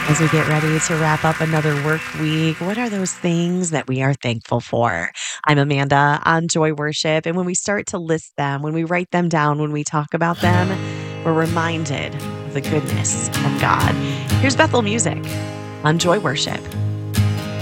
As we get ready to wrap up another work week, what are those things that we are thankful for? I'm Amanda on Joy Worship. And when we start to list them, when we write them down, when we talk about them, we're reminded of the goodness of God. Here's Bethel Music on Joy Worship.